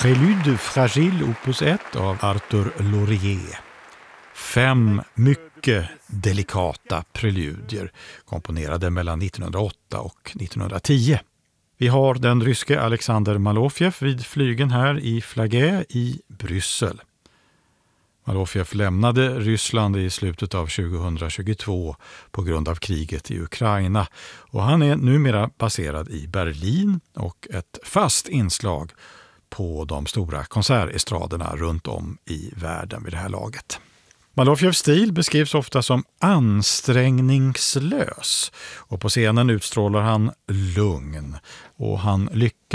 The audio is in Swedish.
Prélude fragile opus 1 av Arthur Laurier. 5 mycket delikata preludier komponerade mellan 1908 och 1910. Vi har den ryske Alexander Malofejev vid flygen här i Flagey i Bryssel. Malofejev lämnade Ryssland i slutet av 2022 på grund av kriget i Ukraina och han är numera baserad i Berlin och ett fast inslag på de stora konsertestraderna runt om i världen vid det här laget. Malofejevs stil beskrivs ofta som ansträngningslös och på scenen utstrålar han lugn och han lyckas